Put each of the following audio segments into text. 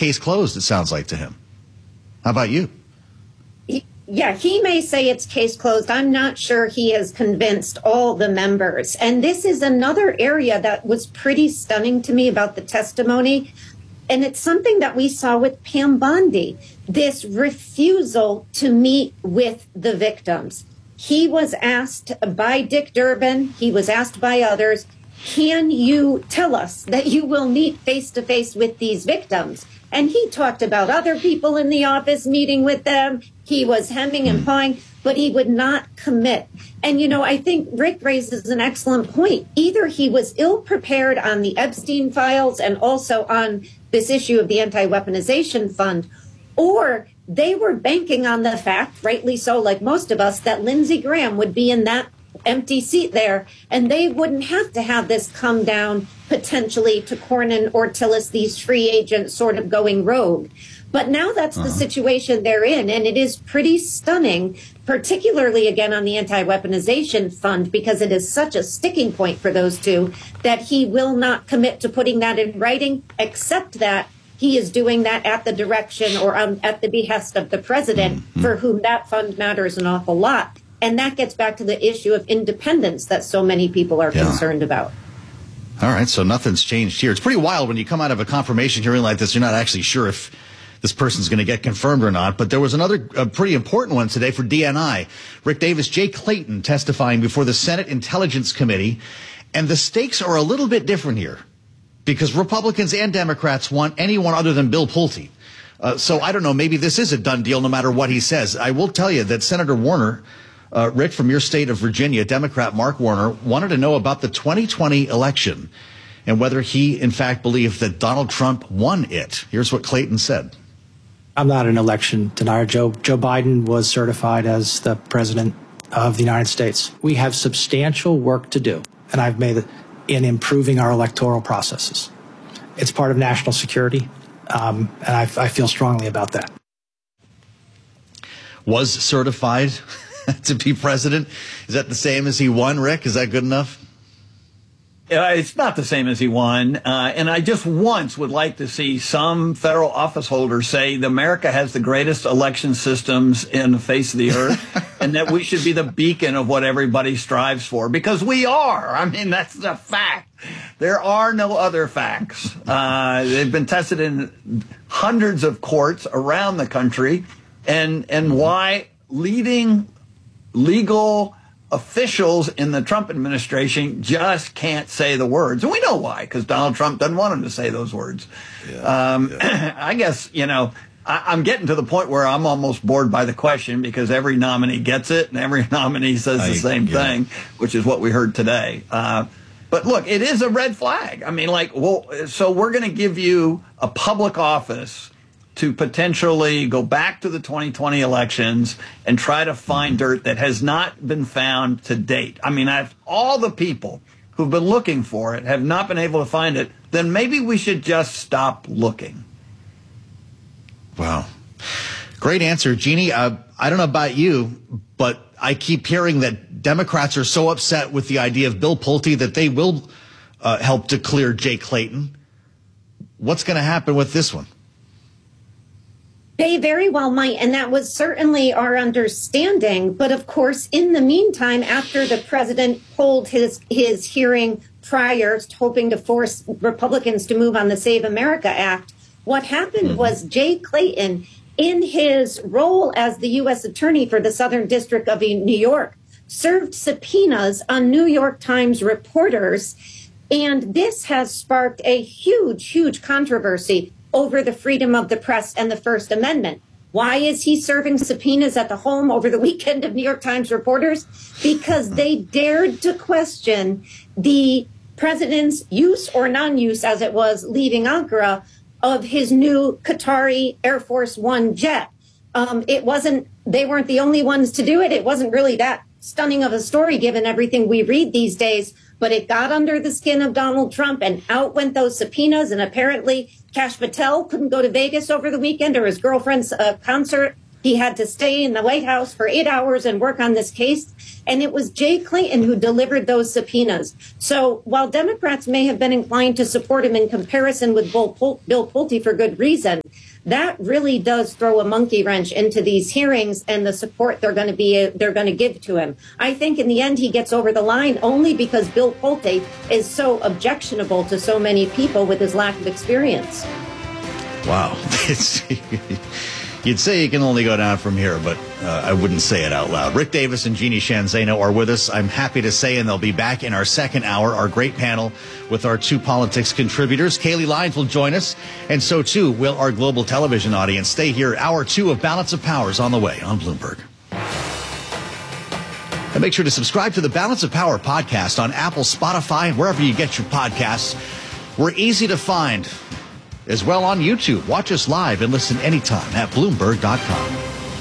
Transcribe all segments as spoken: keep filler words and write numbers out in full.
case closed, it sounds like to him. How about you? Yeah, he may say it's case closed. I'm not sure he has convinced all the members. And this is another area that was pretty stunning to me about the testimony. And it's something that we saw with Pam Bondi, this refusal to meet with the victims. He was asked by Dick Durbin, he was asked by others, can you tell us that you will meet face to face with these victims? And he talked about other people in the office meeting with them. He was hemming and hawing, but he would not commit. And, you know, I think Rick raises an excellent point. Either he was ill prepared on the Epstein files and also on this issue of the anti-weaponization fund, or they were banking on the fact, rightly so, like most of us, that Lindsey Graham would be in that empty seat there, and they wouldn't have to have this come down potentially to Cornyn or Tillis, these free agents sort of going rogue. But now that's uh-huh. the situation they're in, and it is pretty stunning, particularly, again, on the anti-weaponization fund, because it is such a sticking point for those two, that he will not commit to putting that in writing, except that he is doing that at the direction or um, at the behest of the president, mm-hmm. for whom that fund matters an awful lot. And that gets back to the issue of independence that so many people are yeah. concerned about. All right, so nothing's changed here. It's pretty wild when you come out of a confirmation hearing like this, you're not actually sure if this person's going to get confirmed or not. But there was another a pretty important one today for D N I. Rick Davis, Jay Clayton testifying before the Senate Intelligence Committee. And the stakes are a little bit different here because Republicans and Democrats want anyone other than Bill Pulte. Uh, so I don't know, maybe this is a done deal no matter what he says. I will tell you that Senator Warner, Uh, Rick, from your state of Virginia, Democrat Mark Warner, wanted to know about the twenty twenty election and whether he, in fact, believed that Donald Trump won it. Here's what Clayton said. I'm not an election denier. Joe, Joe Biden was certified as the president of the United States. We have substantial work to do, and I've made it in improving our electoral processes. It's part of national security, um, and I, I feel strongly about that. Was certified to be president. Is that the same as he won, Rick? Is that good enough? Uh, it's not the same as he won. Uh, and I just once would like to see some federal office holder say that America has the greatest election systems in the face of the earth and that we should be the beacon of what everybody strives for, because we are. I mean, that's a fact. There are no other facts. Uh, they've been tested in hundreds of courts around the country. And, and why leading legal officials in the Trump administration just can't say the words. And we know why, because Donald Trump doesn't want them to say those words. Yeah, um, yeah. I guess, you know, I, I'm getting to the point where I'm almost bored by the question because every nominee gets it and every nominee says I, the same yeah. thing, which is what we heard today. Uh, but look, it is a red flag. I mean, like, well, so we're going to give you a public office to potentially go back to the twenty twenty elections and try to find dirt that has not been found to date. I mean, if all the people who've been looking for it have not been able to find it, then maybe we should just stop looking. Wow. Great answer, Jeannie. Uh, I don't know about you, but I keep hearing that Democrats are so upset with the idea of Bill Pulte that they will uh, help to clear Jay Clayton. What's going to happen with this one? They very well might, and that was certainly our understanding. But of course, in the meantime, after the president pulled his his hearing prior, hoping to force Republicans to move on the Save America Act, what happened mm-hmm. was Jay Clayton, in his role as the U S attorney for the Southern District of New York, served subpoenas on New York Times reporters. And this has sparked a huge, huge controversy over the freedom of the press and the First Amendment. Why is he serving subpoenas at the home over the weekend of New York Times reporters? Because they dared to question the president's use or non-use, as it was leaving Ankara, of his new Qatari Air Force One jet. Um, it wasn't, they weren't the only ones to do it. It wasn't really that stunning of a story given everything we read these days, but it got under the skin of Donald Trump and out went those subpoenas. And apparently Kash Patel couldn't go to Vegas over the weekend or his girlfriend's uh, concert. He had to stay in the White House for eight hours and work on this case. And it was Jay Clayton who delivered those subpoenas. So while Democrats may have been inclined to support him in comparison with Bill Pulte for good reason, that really does throw a monkey wrench into these hearings and the support they're going to be they're going to give to him. I think in the end he gets over the line only because Bill Pulte is so objectionable to so many people with his lack of experience. Wow. It's, you'd say you can only go down from here, but uh, I wouldn't say it out loud. Rick Davis and Jeannie Sheehan Zaino are with us. I'm happy to say, and they'll be back in our second hour, our great panel with our two politics contributors. Kaylee Lyons will join us, and so too will our global television audience. Stay here. Hour two of Balance of Power is on the way on Bloomberg. And make sure to subscribe to the Balance of Power podcast on Apple, Spotify, and wherever you get your podcasts. We're easy to find as well on YouTube. Watch us live and listen anytime at Bloomberg dot com.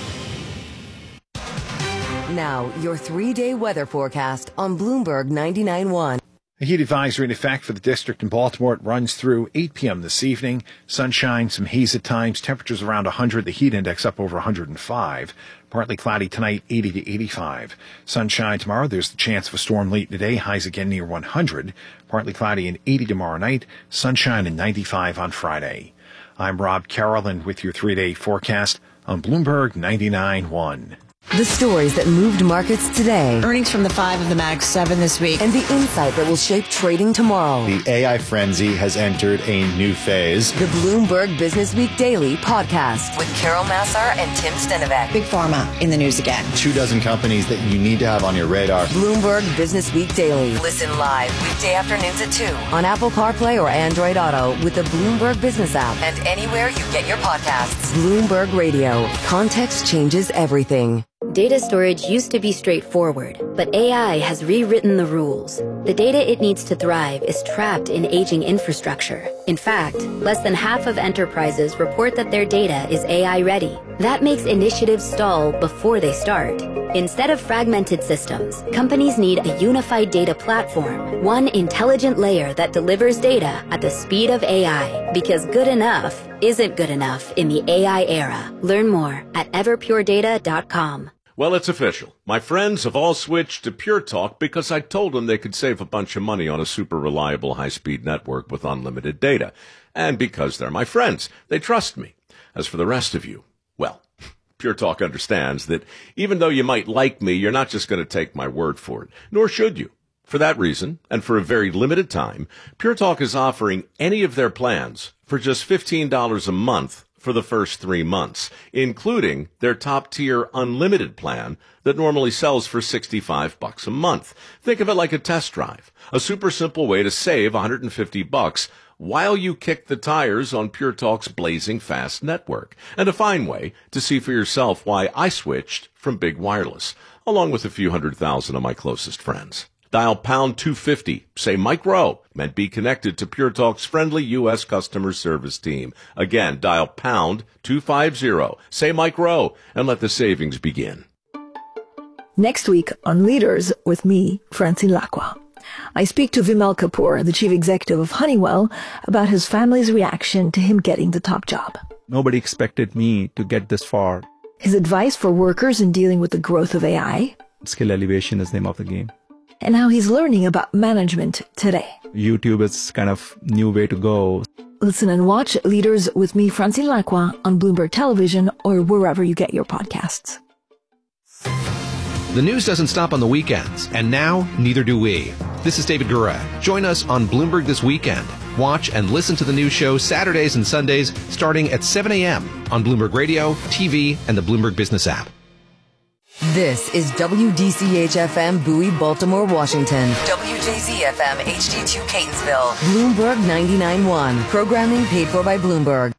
Now, your three-day weather forecast on Bloomberg ninety-nine point one. A heat advisory in effect for the district in Baltimore. It runs through eight p.m. this evening. Sunshine, some haze at times. Temperatures around one hundred. The heat index up over one hundred five. Partly cloudy tonight, eighty to eighty-five. Sunshine tomorrow. There's the chance of a storm late today. Highs again near one hundred. Partly cloudy and eighty tomorrow night. Sunshine and ninety-five on Friday. I'm Rob Carroll with your three-day forecast on Bloomberg ninety-nine point one. The stories that moved markets today. Earnings from the five of the Mag seven this week. And the insight that will shape trading tomorrow. The A I frenzy has entered a new phase. The Bloomberg Business Week Daily podcast with Carol Massar and Tim Stenovec. Big Pharma in the news again. Two dozen companies that you need to have on your radar. Bloomberg Business Week Daily. Listen live weekday afternoons at two on Apple CarPlay or Android Auto with the Bloomberg Business app and anywhere you get your podcasts. Bloomberg Radio. Context changes everything. Data storage used to be straightforward, but A I has rewritten the rules. The data it needs to thrive is trapped in aging infrastructure. In fact, less than half of enterprises report that their data is A I ready. That makes initiatives stall before they start. Instead of fragmented systems, companies need a unified data platform, one intelligent layer that delivers data at the speed of A I, because good enough isn't good enough in the A I era. Learn more at everpure data dot com. Well, it's official. My friends have all switched to Pure Talk because I told them they could save a bunch of money on a super reliable high-speed network with unlimited data. And because they're my friends, they trust me. As for the rest of you, well, Pure Talk understands that even though you might like me, you're not just going to take my word for it, nor should you. For that reason, and for a very limited time, Pure Talk is offering any of their plans for just fifteen dollars a month for the first three months, including their top-tier unlimited plan that normally sells for sixty-five bucks a month. Think of it like a test drive, a super simple way to save one hundred fifty bucks while you kick the tires on Pure Talk's blazing fast network, and a fine way to see for yourself why I switched from Big Wireless, along with a few hundred thousand of my closest friends. Dial pound two fifty, say Mike Rowe, and be connected to Pure Talk's friendly U S customer service team. Again, dial pound two fifty, say Mike Rowe, and let the savings begin. Next week on Leaders with me, Francine Lacqua. I speak to Vimal Kapoor, the chief executive of Honeywell, about his family's reaction to him getting the top job. Nobody expected me to get this far. His advice for workers in dealing with the growth of A I. Skill elevation is the name of the game. And how he's learning about management today. YouTube is kind of new way to go. Listen and watch Leaders with me, Francine Lacqua, on Bloomberg Television or wherever you get your podcasts. The news doesn't stop on the weekends, and now neither do we. This is David Gura. Join us on Bloomberg This Weekend. Watch and listen to the news show Saturdays and Sundays starting at seven a.m. on Bloomberg Radio, T V, and the Bloomberg Business app. This is W D C H F M Bowie, Baltimore, Washington. W J Z F M H D two Catonsville. Bloomberg ninety-nine point one. Programming paid for by Bloomberg.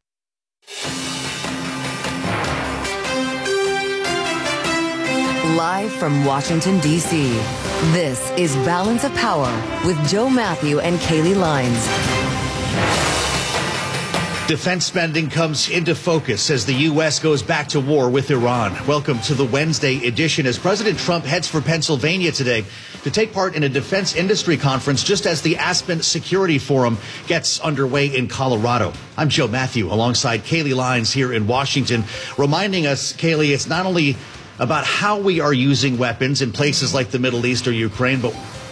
Live from Washington, D C, this is Balance of Power with Joe Matthew and Kaylee Lyons. Defense spending comes into focus as the U S goes back to war with Iran. Welcome to the Wednesday edition as President Trump heads for Pennsylvania today to take part in a defense industry conference just as the Aspen Security Forum gets underway in Colorado. I'm Joe Matthew alongside Kaylee Lyons here in Washington, reminding us, Kaylee, it's not only about how we are using weapons in places like the Middle East or Ukraine, but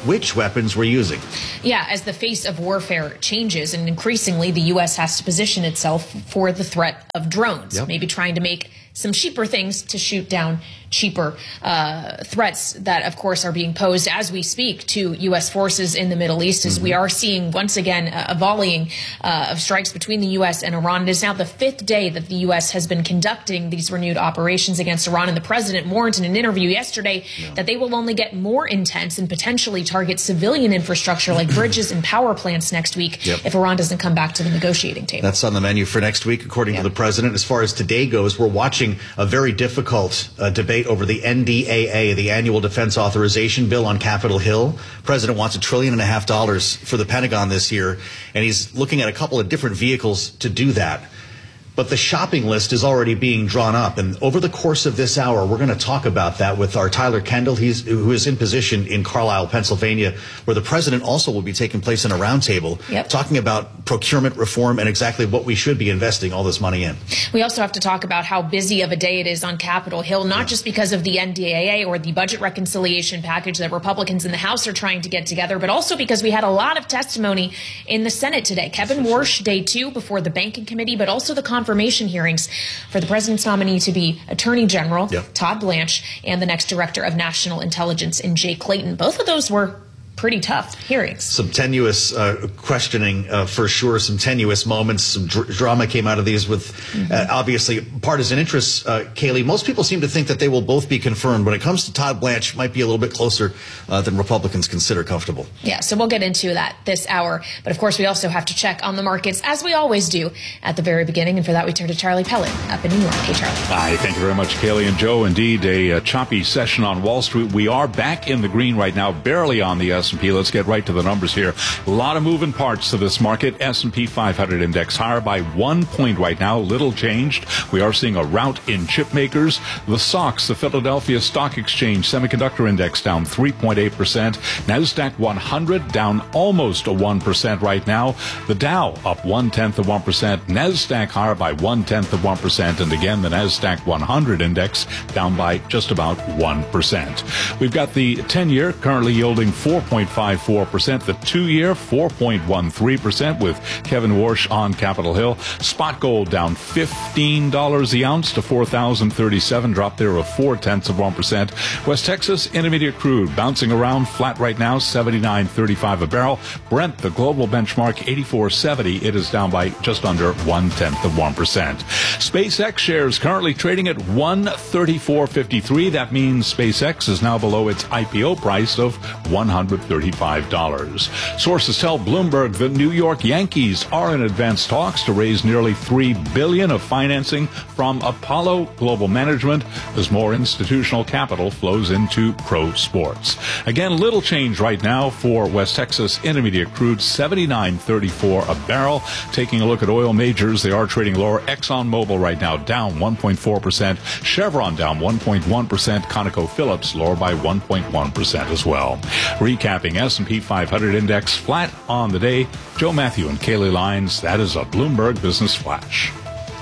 which weapons we're using. Yeah, as the face of warfare changes, and increasingly the U S has to position itself for the threat of drones, yep. maybe trying to make some cheaper things to shoot down cheaper uh, threats that, of course, are being posed as we speak to U S forces in the Middle East, as mm-hmm. we are seeing once again a volleying uh, of strikes between the U S and Iran. It is now the fifth day that the U S has been conducting these renewed operations against Iran, and the president warned in an interview yesterday yeah. that they will only get more intense and potentially target civilian infrastructure like bridges and power plants next week yep. if Iran doesn't come back to the negotiating table. That's on the menu for next week, according yep. to the president. As far as today goes, we're watching a very difficult uh, debate over the N D A A, the Annual Defense Authorization Bill on Capitol Hill. The president wants a trillion and a half dollars for the Pentagon this year, and he's looking at a couple of different vehicles to do that. But the shopping list is already being drawn up, and over the course of this hour, we're going to talk about that with our Tyler Kendall, he's, who is in position in Carlisle, Pennsylvania, where the president also will be taking place in a roundtable, yep. talking about procurement reform and exactly what we should be investing all this money in. We also have to talk about how busy of a day it is on Capitol Hill, not yeah. just because of the N D A A or the budget reconciliation package that Republicans in the House are trying to get together, but also because we had a lot of testimony in the Senate today. Kevin Warsh, day two before the Banking Committee, but also the confirmation hearings for the president's nominee to be Attorney General, yep. Todd Blanche, and the next Director of National Intelligence in Jay Clayton. Both of those were pretty tough hearings. Some tenuous uh, questioning, uh, for sure, some tenuous moments. Some dr- drama came out of these with, mm-hmm. uh, obviously, partisan interests, uh, Kaylee. Most people seem to think that they will both be confirmed. When it comes to Todd Blanche, might be a little bit closer uh, than Republicans consider comfortable. Yeah, so we'll get into that this hour. But, of course, we also have to check on the markets, as we always do, at the very beginning. And for that, we turn to Charlie Pellet up in New York. Hey, Charlie. Hi, thank you very much, Kaylee and Joe. Indeed, a, a choppy session on Wall Street. We are back in the green right now, barely on the S and P. Let's get right to the numbers here. A lot of moving parts to this market. S and P five hundred index higher by one point right now. Little changed. We are seeing a rout in chip makers. The S O X, the Philadelphia Stock Exchange Semiconductor Index, down three point eight percent. NASDAQ one hundred down almost a one percent right now. The Dow up one-tenth of one percent. NASDAQ higher by one-tenth of one percent. And again, the NASDAQ one hundred index down by just about one percent. We've got the ten-year currently yielding four point five four percent. The two-year, four point one three percent with Kevin Warsh on Capitol Hill. Spot gold down fifteen dollars the ounce to four thousand thirty-seven, drop there of four-tenths of one percent. West Texas Intermediate crude bouncing around flat right now, seventy-nine thirty-five a barrel. Brent, the global benchmark, eighty-four seventy. It is down by just under one-tenth of one percent. SpaceX shares currently trading at one thirty-four fifty-three. That means SpaceX is now below its I P O price of one hundred thirty-five dollars. Sources tell Bloomberg the New York Yankees are in advanced talks to raise nearly three billion dollars of financing from Apollo Global Management as more institutional capital flows into pro sports. Again, little change right now for West Texas Intermediate crude, seventy-nine thirty-four a barrel. Taking a look at oil majors, they are trading lower. ExxonMobil right now down one point four percent. Chevron down one point one percent. ConocoPhillips lower by one point one percent as well. Recapping, S and P five hundred index flat on the day. Joe Matthew and Kaylee Lyons, that is a Bloomberg Business Flash.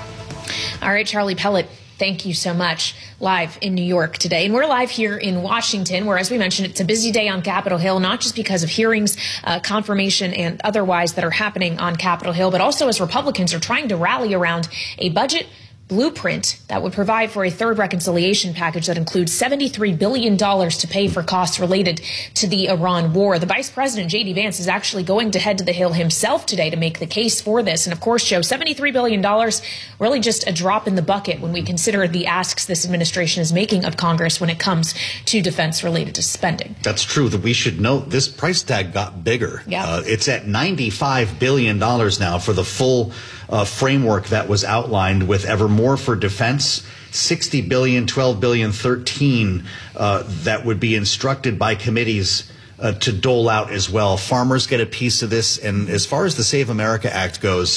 All right, Charlie Pellet, thank you so much. Live in New York today. And we're live here in Washington, where, as we mentioned, it's a busy day on Capitol Hill, not just because of hearings, uh, confirmation, and otherwise that are happening on Capitol Hill, but also as Republicans are trying to rally around a budget blueprint that would provide for a third reconciliation package that includes seventy-three billion dollars to pay for costs related to the Iran war. The Vice President, J D Vance, is actually going to head to the Hill himself today to make the case for this. And of course, Joe, seventy-three billion dollars, really just a drop in the bucket when we consider the asks this administration is making of Congress when it comes to defense related to spending. That's true. That we should note this price tag got bigger. Yeah. Uh, it's at ninety-five billion dollars now for the full uh, framework that was outlined, with ever more for defense, sixty billion dollars, twelve billion dollars, thirteen uh, that would be instructed by committees uh, to dole out as well. Farmers get a piece of this. And as far as the Save America Act goes,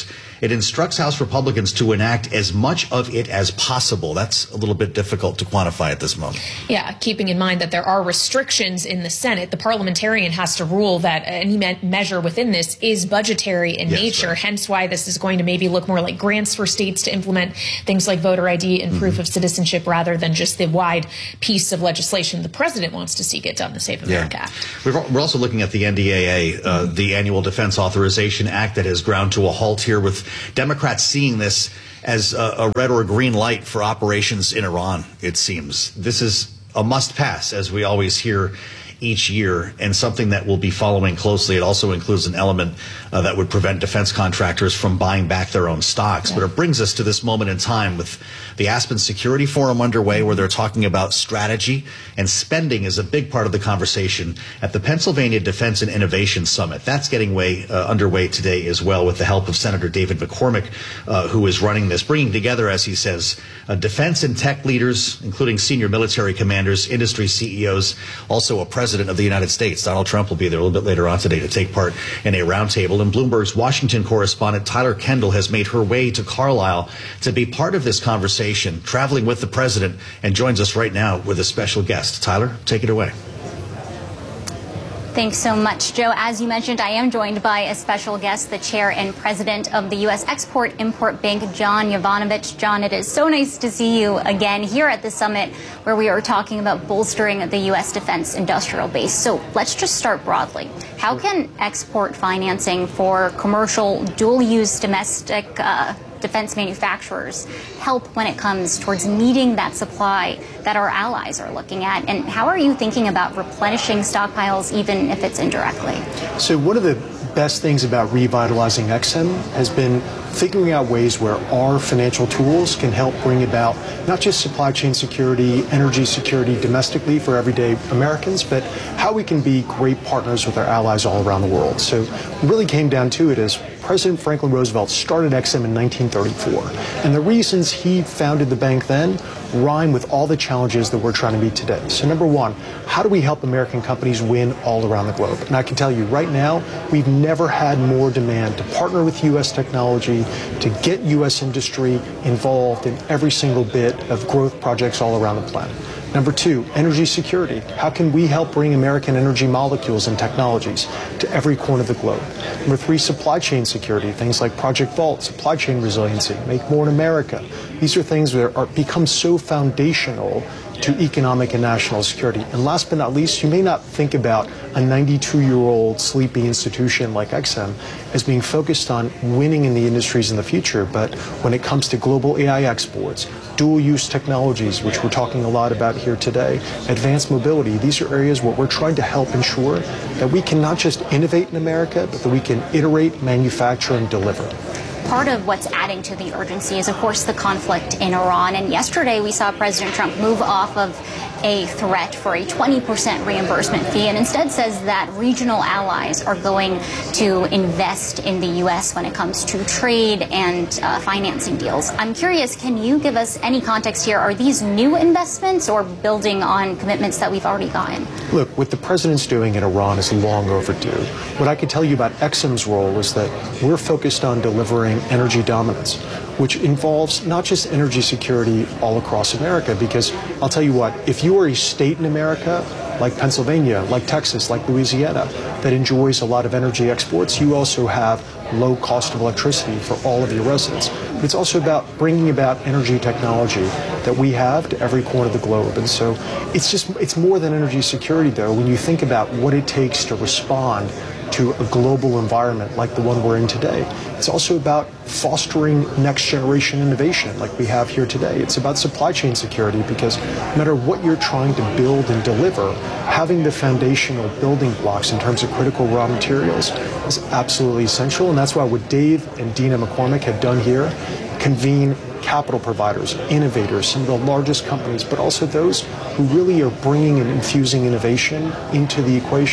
It instructs House Republicans to enact as much of it as possible. That's a little bit difficult to quantify at this moment. Yeah, keeping in mind that there are restrictions in the Senate. The parliamentarian has to rule that any me- measure within this is budgetary in Yes, nature, right. hence why this is going to maybe look more like grants for states to implement things like voter I D and mm-hmm. proof of citizenship rather than just the wide piece of legislation the president wants to see get done, the Save America Yeah. Act. We've, we're also looking at the N D A A, uh, the Annual Defense Authorization Act, that has ground to a halt here, with Democrats seeing this as a, a red or a green light for operations in Iran, it seems. This is a must-pass, as we always hear each year, and something that we'll be following closely. It also includes an element uh, that would prevent defense contractors from buying back their own stocks. Yeah. But it brings us to this moment in time with the Aspen Security Forum underway, where they're talking about strategy, and spending is a big part of the conversation at the Pennsylvania Defense and Innovation Summit. That's getting way uh, underway today as well, with the help of Senator David McCormick, uh, who is running this, bringing together, as he says, uh, defense and tech leaders, including senior military commanders, industry C E Os, also a president of the United States. Donald Trump will be there a little bit later on today to take part in a roundtable. And Bloomberg's Washington correspondent Tyler Kendall has made her way to Carlisle to be part of this conversation, traveling with the president, and joins us right now with a special guest. Tyler, take it away. Thanks so much, Joe. As you mentioned, I am joined by a special guest, the chair and president of the U S Export-Import Bank, John Yovanovitch. John, it is so nice to see you again here at the summit, where we are talking about bolstering the U S defense industrial base. So let's just start broadly. How can export financing for commercial dual-use domestic uh, defense manufacturers help when it comes towards meeting that supply that our allies are looking at? And how are you thinking about replenishing stockpiles, even if it's indirectly? So one of the best things about revitalizing X M has been figuring out ways where our financial tools can help bring about not just supply chain security, energy security domestically for everyday Americans, but how we can be great partners with our allies all around the world. So it really came down to it as President Franklin Roosevelt started X M in nineteen thirty-four. And the reasons he founded the bank then rhyme with all the challenges that we're trying to meet today. So number one, how do we help American companies win all around the globe? And I can tell you right now, we've never had more demand to partner with U S technology, to get U S industry involved in every single bit of growth projects all around the planet. Number two, energy security. How can we help bring American energy molecules and technologies to every corner of the globe? Number three, supply chain security. Things like Project Vault, supply chain resiliency, Make More in America. These are things that are become so foundational to economic and national security. And last but not least, you may not think about a ninety-two-year-old sleepy institution like X M as being focused on winning in the industries in the future, but when it comes to global A I exports, dual-use technologies, which we're talking a lot about here today, advanced mobility, these are areas where we're trying to help ensure that we can not just innovate in America, but that we can iterate, manufacture, and deliver. Part of what's adding to the urgency is, of course, the conflict in Iran. And yesterday we saw President Trump move off of a threat for a twenty percent reimbursement fee and instead says that regional allies are going to invest in the U S when it comes to trade and uh, financing deals. I'm curious, can you give us any context here? Are these new investments or building on commitments that we've already gotten? Look, what the president's doing in Iran is long overdue. What I can tell you about X M's role is that we're focused on delivering energy dominance, which involves not just energy security all across America, because I'll tell you what, if you are a state in America, like Pennsylvania, like Texas, like Louisiana, that enjoys a lot of energy exports, you also have low cost of electricity for all of your residents. But it's also about bringing about energy technology that we have to every corner of the globe. And so it's just, it's more than energy security, though, when you think about what it takes to respond to a global environment like the one we're in today. It's also about fostering next generation innovation like we have here today. It's about supply chain security, because no matter what you're trying to build and deliver, having the foundational building blocks in terms of critical raw materials is absolutely essential. And that's why what Dave and Dina McCormick have done here, convene capital providers, innovators, some of the largest companies, but also those who really are bringing and infusing innovation into the equation.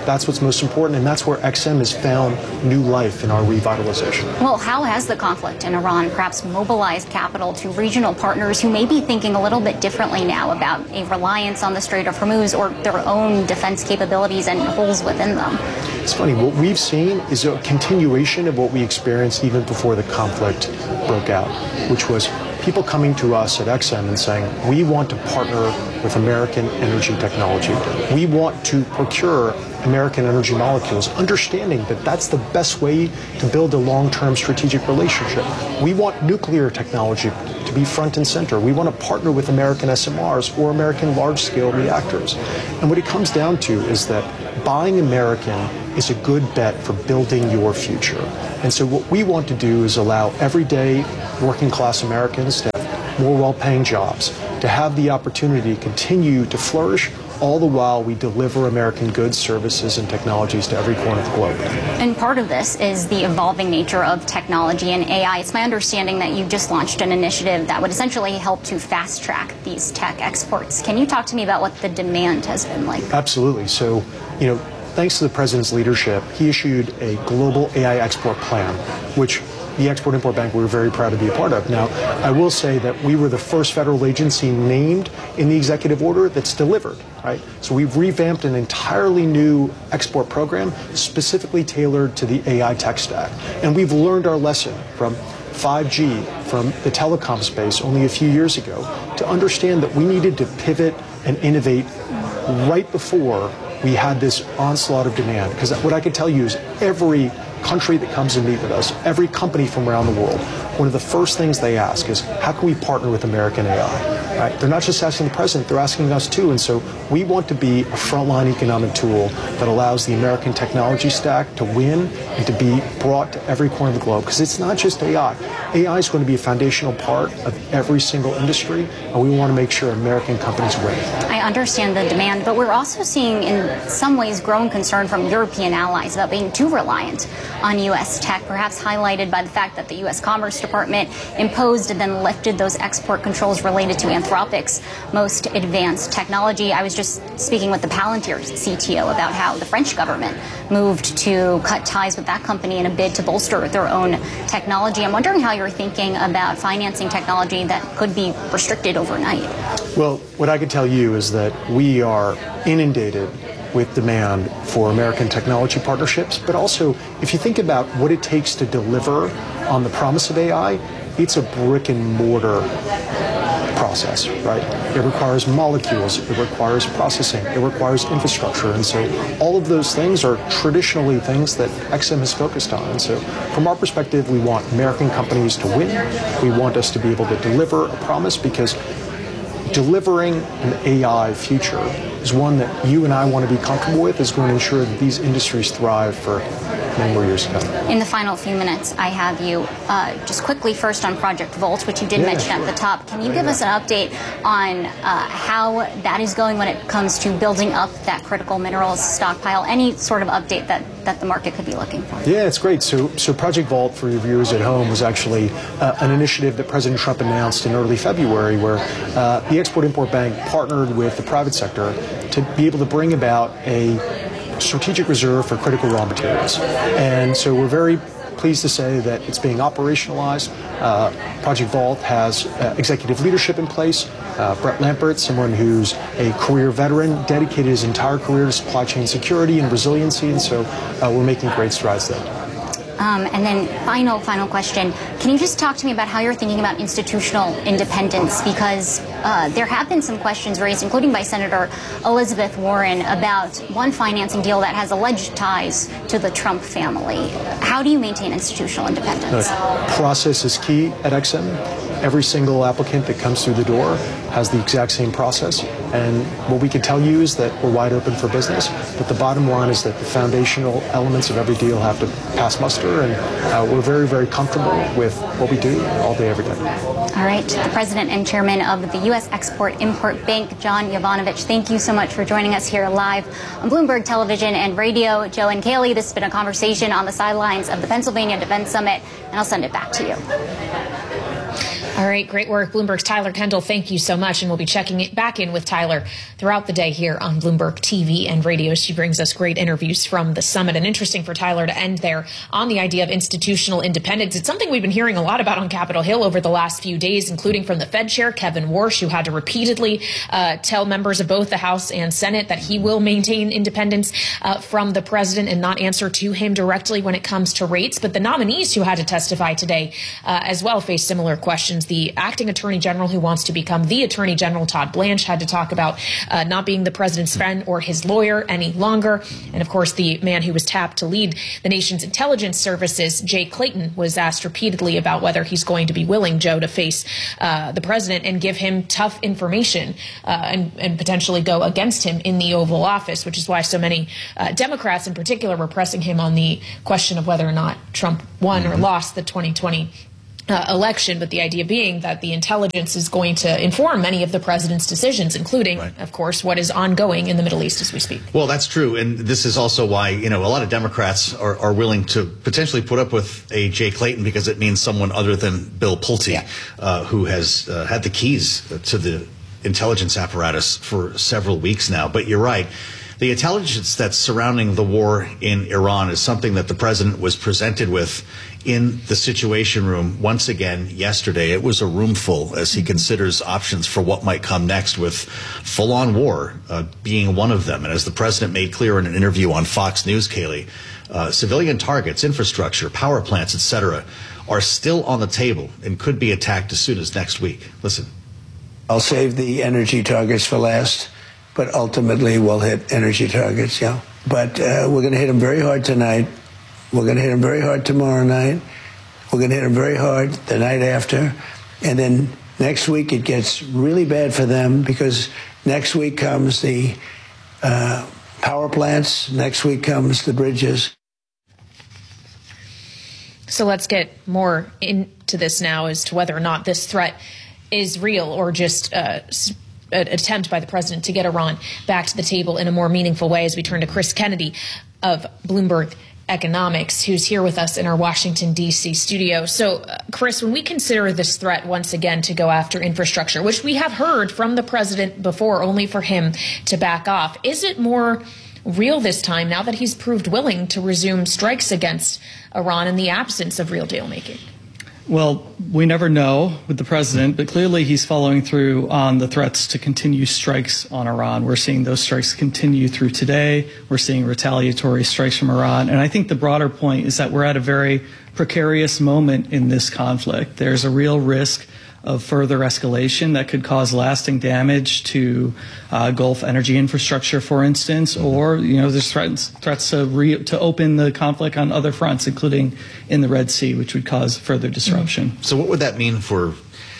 That's what's most important, and that's where X M has found new life in our revitalization. Well, how has the conflict in Iran perhaps mobilized capital to regional partners who may be thinking a little bit differently now about a reliance on the Strait of Hormuz or their own defense capabilities and holes within them? It's funny, what we've seen is a continuation of what we experienced even before the conflict broke out, which was people coming to us at X M and saying, we want to partner with American energy technology. We want to procure American energy molecules, understanding that that's the best way to build a long-term strategic relationship. We want nuclear technology to be front and center. We want to partner with American S M Rs or American large-scale reactors. And what it comes down to is that buying American is a good bet for building your future. And so what we want to do is allow everyday working-class Americans to have more well-paying jobs, to have the opportunity to continue to flourish, all the while we deliver American goods, services, and technologies to every corner of the globe. And part of this is the evolving nature of technology and A I. It's my understanding that you've just launched an initiative that would essentially help to fast-track these tech exports. Can you talk to me about what the demand has been like? Absolutely. So, you know, thanks to the President's leadership, he issued a global A I export plan, which the Export-Import Bank, we were very proud to be a part of. Now, I will say that we were the first federal agency named in the executive order that's delivered, right? So we've revamped an entirely new export program specifically tailored to the A I tech stack. And we've learned our lesson from five G, from the telecom space only a few years ago, to understand that we needed to pivot and innovate right before we had this onslaught of demand. Because what I can tell you is every country that comes and meet with us, every company from around the world, one of the first things they ask is, how can we partner with American A I? Right? They're not just asking the president, they're asking us too. And so we want to be a frontline economic tool that allows the American technology stack to win and to be brought to every corner of the globe. Because it's not just A I. A I is going to be a foundational part of every single industry, and we want to make sure American companies win. I understand the demand, but we're also seeing in some ways growing concern from European allies about being too reliant on U S tech, perhaps highlighted by the fact that the U S Commerce Department imposed and then lifted those export controls related to Anthropic's most advanced technology. I was just speaking with the Palantir C T O about how the French government moved to cut ties with that company in a bid to bolster their own technology. I'm wondering how you're thinking about financing technology that could be restricted overnight. Well, what I can tell you is that we are inundated with demand for American technology partnerships, but also if you think about what it takes to deliver on the promise of A I, it's a brick and mortar process, right? It requires molecules, it requires processing, it requires infrastructure, and so all of those things are traditionally things that X M has focused on. And so from our perspective, we want American companies to win. We want us to be able to deliver a promise, because delivering an A I future is one that you and I want to be comfortable with, is going to ensure that these industries thrive for many more years to come. In the final few minutes, I have you uh, just quickly first on Project Volt, which you did yeah, mention sure. at the top. Can you give us an update on uh, how that is going when it comes to building up that critical minerals stockpile? Any sort of update that, that the market could be looking for? Yeah, it's great. So, so Project Vault, for your viewers at home, was actually uh, an initiative that President Trump announced in early February, where uh, the Export-Import Bank partnered with the private sector to be able to bring about a strategic reserve for critical raw materials. And so we're very pleased to say that it's being operationalized. Uh, Project Vault has uh, executive leadership in place. Uh, Brett Lampert, someone who's a career veteran, dedicated his entire career to supply chain security and resiliency, and so uh, we're making great strides there. Um, and then final, final question. Can you just talk to me about how you're thinking about institutional independence? Because uh, there have been some questions raised, including by Senator Elizabeth Warren, about one financing deal that has alleged ties to the Trump family. How do you maintain institutional independence? Uh, process is key at X M. Every single applicant that comes through the door has the exact same process. And what we can tell you is that we're wide open for business. But the bottom line is that the foundational elements of every deal have to pass muster. And uh, we're very, very comfortable with what we do all day, every day. All right. The president and chairman of the U S Export-Import Bank, John Yovanovitch, thank you so much for joining us here live on Bloomberg Television and Radio. Joe and Kaylee, this has been a conversation on the sidelines of the Pennsylvania Defense Summit, and I'll send it back to you. All right, great work. Bloomberg's Tyler Kendall, thank you so much. And we'll be checking it back in with Tyler throughout the day here on Bloomberg T V and radio. She brings us great interviews from the summit. And interesting for Tyler to end there on the idea of institutional independence. It's something we've been hearing a lot about on Capitol Hill over the last few days, including from the Fed chair, Kevin Warsh, who had to repeatedly uh, tell members of both the House and Senate that he will maintain independence uh, from the president and not answer to him directly when it comes to rates. But the nominees who had to testify today uh, as well face similar questions. The acting attorney general who wants to become the attorney general, Todd Blanche, had to talk about uh, not being the president's friend or his lawyer any longer. And of course, the man who was tapped to lead the nation's intelligence services, Jay Clayton, was asked repeatedly about whether he's going to be willing, Joe, to face uh, the president and give him tough information uh, and, and potentially go against him in the Oval Office, which is why so many uh, Democrats in particular were pressing him on the question of whether or not Trump won or lost the twenty twenty Uh, election, but the idea being that the intelligence is going to inform many of the president's decisions, including, right. of course, what is ongoing in the Middle East as we speak. Well, that's true. And this is also why, you know, a lot of Democrats are, are willing to potentially put up with a Jay Clayton because it means someone other than Bill Pulte, yeah. uh, who has uh, had the keys to the intelligence apparatus for several weeks now. But you're right. The intelligence that's surrounding the war in Iran is something that the president was presented with in the Situation Room once again yesterday. It was a room full as he considers options for what might come next, with full-on war uh, being one of them. And as the president made clear in an interview on Fox News, Kayleigh, uh, civilian targets, infrastructure, power plants, et cetera, are still on the table and could be attacked as soon as next week. Listen. I'll save the energy targets for last. But ultimately, we'll hit energy targets, yeah. But uh, we're going to hit them very hard tonight. We're going to hit them very hard tomorrow night. We're going to hit them very hard the night after. And then next week, it gets really bad for them because next week comes the uh, power plants. Next week comes the bridges. So let's get more into this now as to whether or not this threat is real or just uh, an attempt by the president to get Iran back to the table in a more meaningful way, as we turn to Chris Kennedy of Bloomberg Economics, who's here with us in our Washington, D C studio. So, uh, Chris, when we consider this threat once again to go after infrastructure, which we have heard from the president before, only for him to back off, is it more real this time now that he's proved willing to resume strikes against Iran in the absence of real deal making? Well, we never know with the president, but clearly he's following through on the threats to continue strikes on Iran. We're seeing those strikes continue through today. We're seeing retaliatory strikes from Iran. And I think the broader point is that we're at a very precarious moment in this conflict. There's a real risk of further escalation that could cause lasting damage to uh, Gulf energy infrastructure, for instance, or, you know, there's threats, threats to, re- to open the conflict on other fronts, including in the Red Sea, which would cause further disruption. So what would that mean for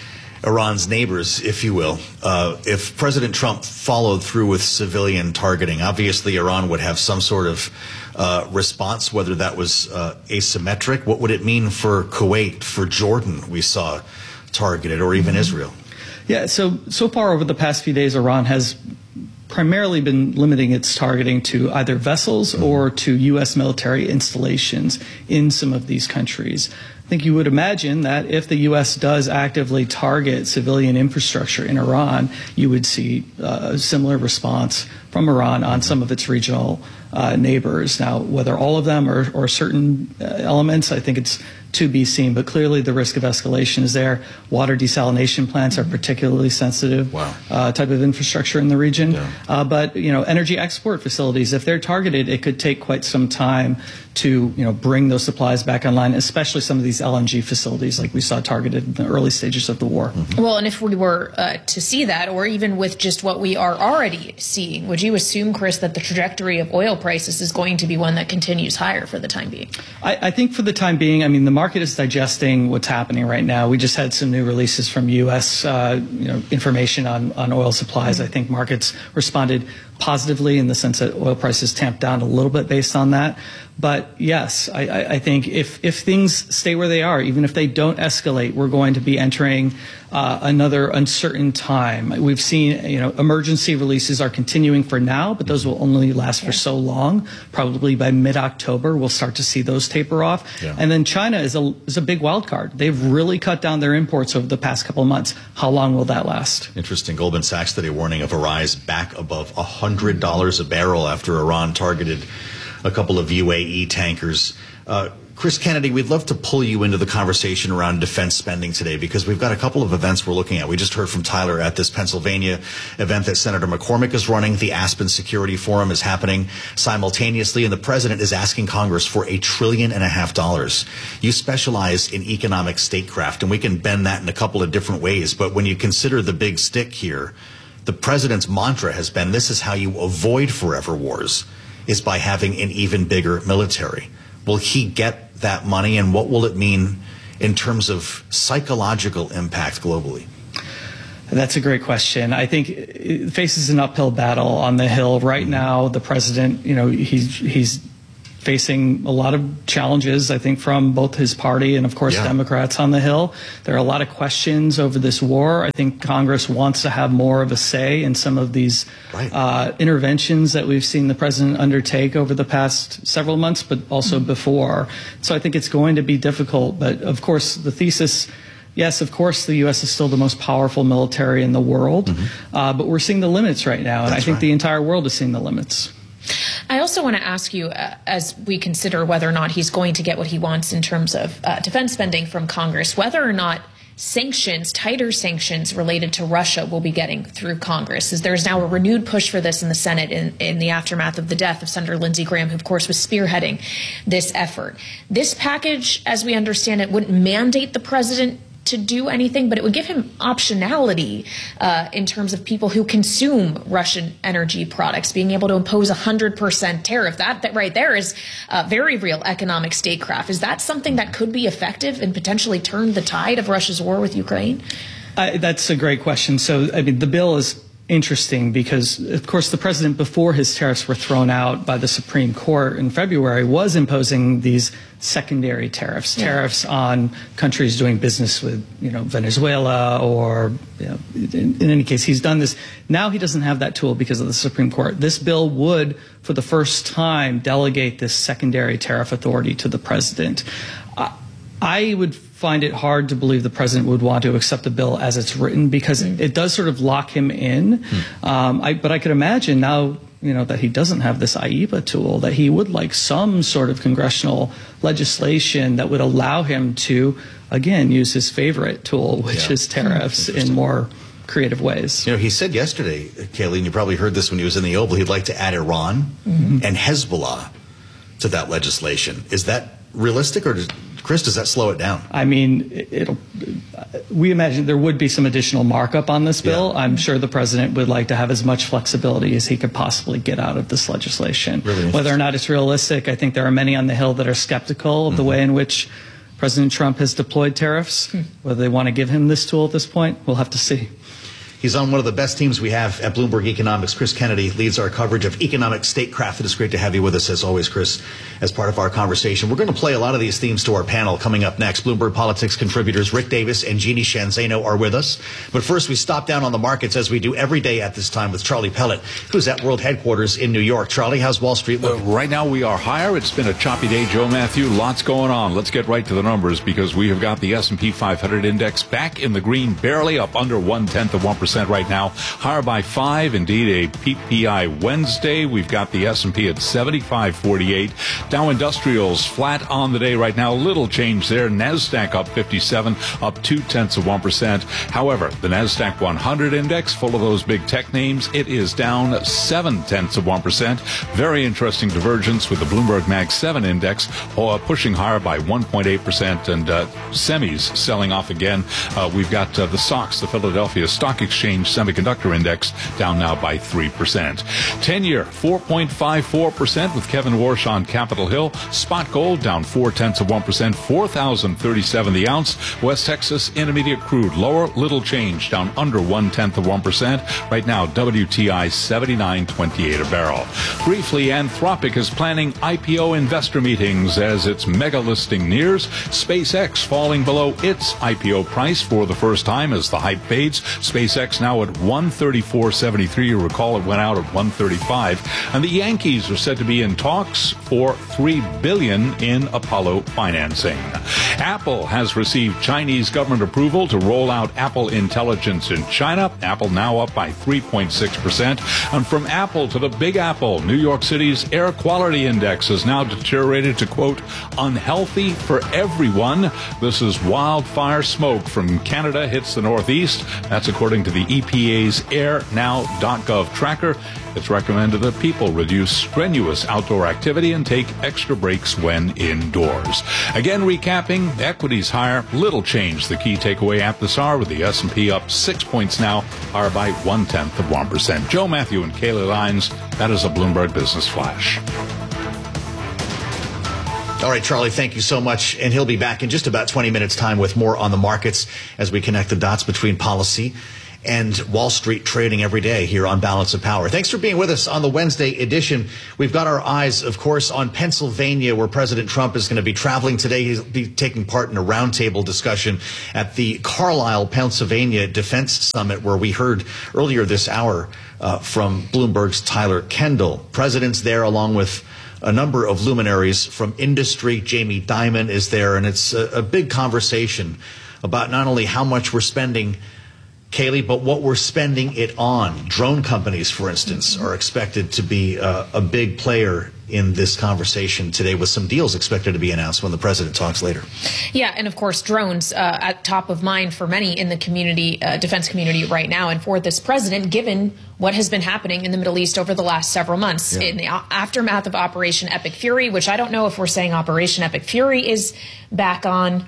Iran's neighbors, if you will, uh, if President Trump followed through with civilian targeting? Obviously, Iran would have some sort of uh, response, whether that was uh, asymmetric. What would it mean for Kuwait, for Jordan, we saw targeted, or even Israel? Yeah, so so far over the past few days, Iran has primarily been limiting its targeting to either vessels or to U S military installations in some of these countries. I think you would imagine that if the U S does actively target civilian infrastructure in Iran, you would see uh, a similar response from Iran on some of its regional uh, neighbors. Now, whether all of them or, or certain uh, elements, I think it's to be seen, but clearly the risk of escalation is there. Water desalination plants are particularly sensitive wow. uh, type of infrastructure in the region. Yeah. Uh, but, you know, energy export facilities, if they're targeted, it could take quite some time to, you know, bring those supplies back online, especially some of these L N G facilities like we saw targeted in the early stages of the war. Mm-hmm. Well, and if we were uh, to see that, or even with just what we are already seeing, would you assume, Chris, that the trajectory of oil prices is going to be one that continues higher for the time being? I, I think for the time being, I mean, the market is digesting what's happening right now. We just had some new releases from U S Uh, you know, information on, on oil supplies. Mm-hmm. I think markets responded positively in the sense that oil prices tamped down a little bit based on that. But yes, I, I, I think if, if things stay where they are, even if they don't escalate, we're going to be entering uh, another uncertain time. We've seen, you know, emergency releases are continuing for now, but those will only last for so long. Probably by mid-October, we'll start to see those taper off. Yeah. And then China is a, is a big wild card. They've really cut down their imports over the past couple of months. How long will that last? Interesting. Goldman Sachs today warning of a rise back above one hundred dollars a barrel after Iran targeted a couple of U A E tankers. Uh, Chris Kennedy, we'd love to pull you into the conversation around defense spending today because we've got a couple of events we're looking at. We just heard from Tyler at this Pennsylvania event that Senator McCormick is running. The Aspen Security Forum is happening simultaneously, and the president is asking Congress for a trillion and a half dollars. You specialize in economic statecraft, and we can bend that in a couple of different ways. But when you consider the big stick here, the president's mantra has been, this is how you avoid forever wars, is by having an even bigger military. Will he get that money, and what will it mean in terms of psychological impact globally? That's a great question. I think it faces an uphill battle on the Hill right now. The president, you know, he's he's facing a lot of challenges, I think, from both his party and, of course, yeah. Democrats on the Hill. There are a lot of questions over this war. I think Congress wants to have more of a say in some of these right. uh, interventions that we've seen the president undertake over the past several months, but also mm-hmm. before. So I think it's going to be difficult. But, of course, the thesis, yes, of course, the U S is still the most powerful military in the world. Mm-hmm. Uh, but we're seeing the limits right now. And That's I think right. the entire world is seeing the limits. I also want to ask you, uh, as we consider whether or not he's going to get what he wants in terms of uh, defense spending from Congress, whether or not sanctions, tighter sanctions related to Russia will be getting through Congress, as there's now a renewed push for this in the Senate in, in the aftermath of the death of Senator Lindsey Graham, who, of course, was spearheading this effort. This package, as we understand it, wouldn't mandate the president to do anything, but it would give him optionality uh, in terms of people who consume Russian energy products, being able to impose a one hundred percent tariff. That, that right there is uh, very real economic statecraft. Is that something that could be effective and potentially turn the tide of Russia's war with Ukraine? Uh, that's a great question. So, I mean, the bill is interesting because, of course, the president, before his tariffs were thrown out by the Supreme Court in February, was imposing these secondary tariffs, yeah. tariffs on countries doing business with, you know, Venezuela or, you know, in, in any case, he's done this. Now he doesn't have that tool because of the Supreme Court. This bill would, for the first time, delegate this secondary tariff authority to the president. Uh, I would find it hard to believe the president would want to accept the bill as it's written because mm. it does sort of lock him in. Mm. Um, I, but I could imagine now, you know, that he doesn't have this I E P A tool, that he would like some sort of congressional legislation that would allow him to, again, use his favorite tool, which yeah. is tariffs in more creative ways. You know, he said yesterday, Kaylee, and you probably heard this when he was in the Oval, he'd like to add Iran mm-hmm. and Hezbollah to that legislation. Is that realistic, or does, Chris, does that slow it down? I mean, it'll. We imagine there would be some additional markup on this bill. Yeah. I'm sure the president would like to have as much flexibility as he could possibly get out of this legislation. Really Whether or not it's realistic, I think there are many on the Hill that are skeptical of mm-hmm. the way in which President Trump has deployed tariffs. Mm. Whether they want to give him this tool at this point, we'll have to see. He's on one of the best teams we have at Bloomberg Economics. Chris Kennedy leads our coverage of economic statecraft. It is great to have you with us, as always, Chris, as part of our conversation. We're going to play a lot of these themes to our panel coming up next. Bloomberg Politics contributors Rick Davis and Jeannie Sheehan Zaino are with us. But first, we stop down on the markets, as we do every day at this time, with Charlie Pellet, who's at World Headquarters in New York. Charlie, how's Wall Street looking? Uh, right now, we are higher. It's been a choppy day, Joe Matthew. Lots going on. Let's get right to the numbers, because we have got the S and P five hundred index back in the green, barely up under one-tenth of one percent right now. Higher by five, indeed a P P I Wednesday. We've got the S and P at seventy-five forty-eight. Dow Industrials flat on the day right now. Little change there. NASDAQ up fifty-seven, up two-tenths of one percent. However, the NASDAQ one hundred index, full of those big tech names, it is down seven-tenths of one percent. Very interesting divergence with the Bloomberg Mag seven index uh, pushing higher by one point eight percent, and uh, semis selling off again. Uh, we've got uh, the S O X, the Philadelphia Stock Exchange, Exchange Semiconductor Index down now by three percent. ten-year, four point five four percent with Kevin Warsh on Capitol Hill. Spot gold down four-tenths of one percent, four thousand thirty-seven the ounce. West Texas Intermediate crude lower, little change, down under one-tenth of one percent. Right now, W T I seventy-nine twenty-eight a barrel. Briefly, Anthropic is planning I P O investor meetings as its mega listing nears. SpaceX falling below its I P O price for the first time as the hype fades. SpaceX now at one thirty-four seventy-three. You recall it went out at one thirty-five. And the Yankees are said to be in talks for three billion dollars in Apollo financing. Apple has received Chinese government approval to roll out Apple Intelligence in China. Apple now up by three point six percent. And from Apple to the Big Apple, New York City's air quality index has now deteriorated to, quote, unhealthy for everyone. This is wildfire smoke from Canada hits the Northeast. That's according to the E P A's air now dot gov tracker. It's recommended that people reduce strenuous outdoor activity and take extra breaks when indoors. Again, recapping, equities higher, little change. The key takeaway at this hour with the S and P up six points now, higher by one-tenth of one percent. Joe Matthew and Kayla Lines, that is a Bloomberg Business Flash. All right, Charlie, thank you so much. And he'll be back in just about twenty minutes' time with more on the markets as we connect the dots between policy and Wall Street trading every day here on Balance of Power. Thanks for being with us on the Wednesday edition. We've got our eyes, of course, on Pennsylvania, where President Trump is going to be traveling today. He'll be taking part in a roundtable discussion at the Carlisle, Pennsylvania Defense Summit, where we heard earlier this hour uh, from Bloomberg's Tyler Kendall. President's there along with a number of luminaries from industry. Jamie Dimon is there, and it's a, a big conversation about not only how much we're spending, Kaylee, but what we're spending it on. Drone companies, for instance, are expected to be uh, a big player in this conversation today, with some deals expected to be announced when the president talks later. Yeah, and of course, drones uh, at top of mind for many in the community, uh, defense community right now, and for this president, given what has been happening in the Middle East over the last several months. Yeah. In the aftermath of Operation Epic Fury, which I don't know if we're saying Operation Epic Fury is back on,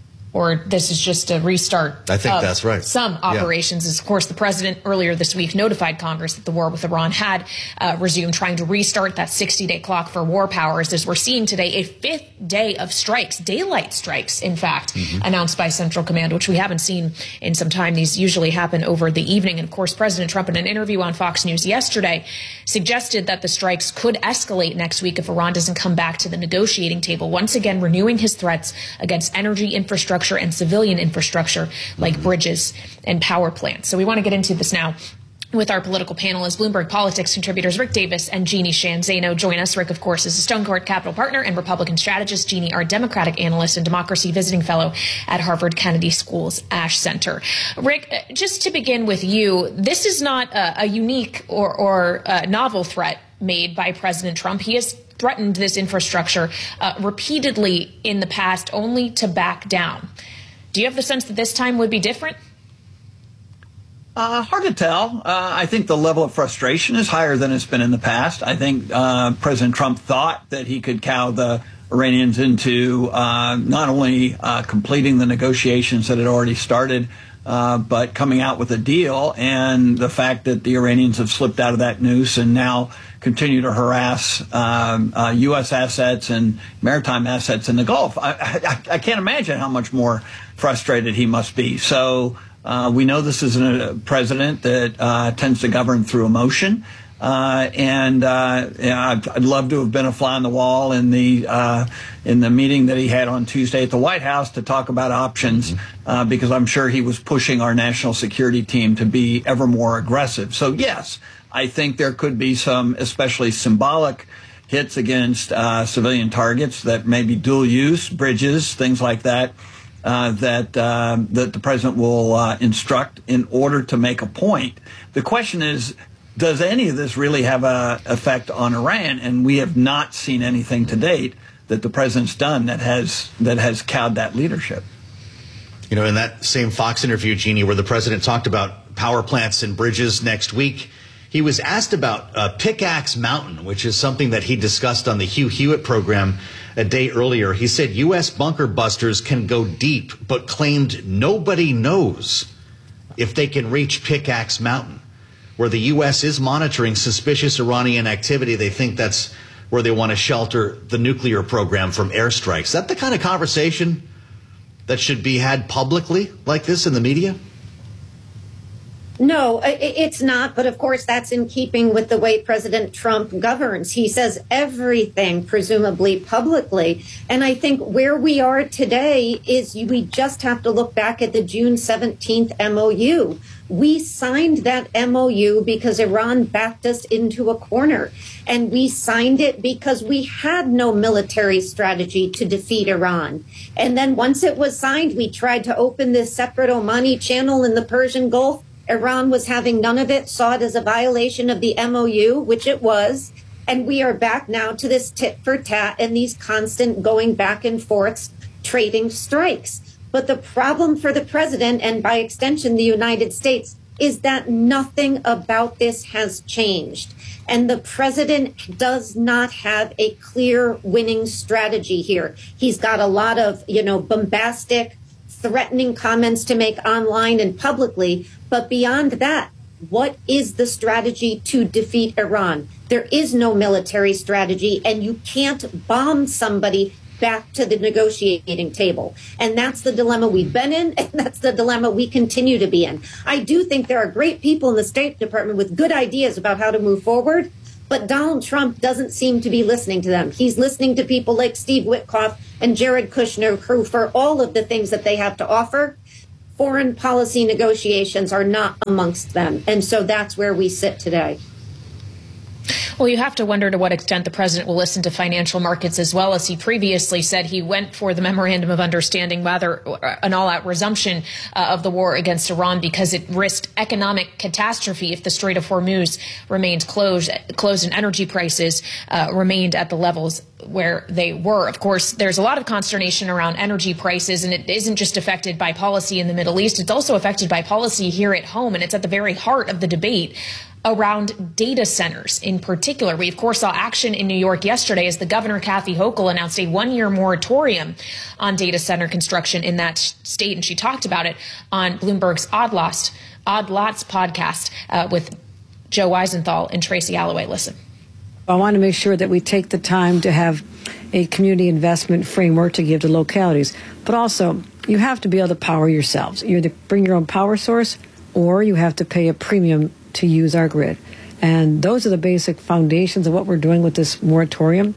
or this is just a restart. I think of that's right. Some operations. Yeah. Of course, the president earlier this week notified Congress that the war with Iran had uh, resumed, trying to restart that sixty-day clock for war powers, as we're seeing today a fifth day of strikes, daylight strikes, in fact, mm-hmm. announced by Central Command, which we haven't seen in some time. These usually happen over the evening. And, of course, President Trump, in an interview on Fox News yesterday, suggested that the strikes could escalate next week if Iran doesn't come back to the negotiating table, once again renewing his threats against energy infrastructure and civilian infrastructure like bridges and power plants. So we want to get into this now with our political panel as Bloomberg Politics contributors Rick Davis and Jeannie Sheehan Zaino join us. Rick, of course, is a Stone Court Capital partner and Republican strategist. Jeannie, our Democratic analyst and democracy visiting fellow at Harvard Kennedy School's Ash Center. Rick, just to begin with you, this is not a, a unique or, or a novel threat made by President Trump. He has threatened this infrastructure uh, repeatedly in the past, only to back down. Do you have the sense that this time would be different? Uh, hard to tell. Uh, I think the level of frustration is higher than it's been in the past. I think uh, President Trump thought that he could cow the Iranians into uh, not only uh, completing the negotiations that had already started, uh, but coming out with a deal. And the fact that the Iranians have slipped out of that noose and now continue to harass um, uh, U S assets and maritime assets in the Gulf. I, I, I can't imagine how much more frustrated he must be. So uh, we know this is a president that uh, tends to govern through emotion. Uh, and uh, yeah, I'd, I'd love to have been a fly on the wall in the uh, in the meeting that he had on Tuesday at the White House to talk about options, mm-hmm. uh, because I'm sure he was pushing our national security team to be ever more aggressive. So, yes, I think there could be some especially symbolic hits against uh, civilian targets that may be dual use, bridges, things like that, uh, that, uh, that the president will uh, instruct in order to make a point. The question is, does any of this really have an effect on Iran? And we have not seen anything to date that the president's done that has that has cowed that leadership. You know, in that same Fox interview, Jeannie, where the president talked about power plants and bridges next week, he was asked about uh, Pickaxe Mountain, which is something that he discussed on the Hugh Hewitt program a day earlier. He said U S bunker busters can go deep, but claimed nobody knows if they can reach Pickaxe Mountain, where the U S is monitoring suspicious Iranian activity. They think that's where they want to shelter the nuclear program from airstrikes. Is that the kind of conversation that should be had publicly like this in the media? No, it's not. But of course, that's in keeping with the way President Trump governs. He says everything, presumably publicly. And I think where we are today is we just have to look back at the June seventeenth M O U. We signed that M O U because Iran backed us into a corner. And we signed it because we had no military strategy to defeat Iran. And then once it was signed, we tried to open this separate Omani channel in the Persian Gulf. Iran was having none of it, saw it as a violation of the M O U, which it was. And we are back now to this tit for tat and these constant going back and forths, trading strikes. But the problem for the president, and by extension the United States, is that nothing about this has changed. And the president does not have a clear winning strategy here. He's got a lot of, you know, bombastic, threatening comments to make online and publicly. But beyond that, what is the strategy to defeat Iran? There is no military strategy, and you can't bomb somebody back to the negotiating table. And that's the dilemma we've been in, and that's the dilemma we continue to be in. I do think there are great people in the State Department with good ideas about how to move forward, but Donald Trump doesn't seem to be listening to them. He's listening to people like Steve Witkoff and Jared Kushner, who, for all of the things that they have to offer, foreign policy negotiations are not amongst them. And so that's where we sit today. Well, you have to wonder to what extent the president will listen to financial markets as well. As he previously said, he went for the memorandum of understanding, rather an all-out resumption uh, of the war against Iran, because it risked economic catastrophe if the Strait of Hormuz remained closed, closed and energy prices uh, remained at the levels where they were. Of course, there's a lot of consternation around energy prices, and it isn't just affected by policy in the Middle East. It's also affected by policy here at home, and it's at the very heart of the debate around data centers in particular. We, of course, saw action in New York yesterday as the governor, Kathy Hochul, announced a one-year moratorium on data center construction in that state, and she talked about it on Bloomberg's Odd Lots, Odd Lots podcast uh, with Joe Weisenthal and Tracy Alloway. Listen. I want to make sure that we take the time to have a community investment framework to give to localities, but also you have to be able to power yourselves. You either bring your own power source or you have to pay a premium to use our grid. And those are the basic foundations of what we're doing with this moratorium.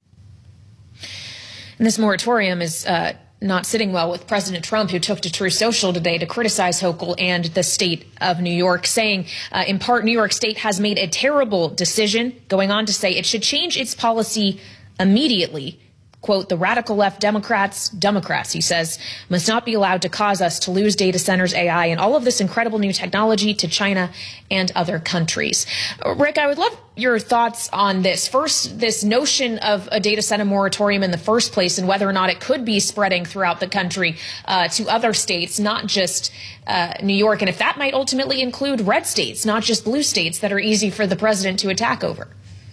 And this moratorium is uh, not sitting well with President Trump, who took to Truth Social today to criticize Hochul and the state of New York, saying, uh, in part, New York State has made a terrible decision, going on to say it should change its policy immediately. Quote, the radical left Democrats, Democrats, he says, must not be allowed to cause us to lose data centers, A I, and all of this incredible new technology to China and other countries. Rick, I would love your thoughts on this. First, this notion of a data center moratorium in the first place and whether or not it could be spreading throughout the country uh, to other states, not just uh, New York, and if that might ultimately include red states, not just blue states that are easy for the president to attack over.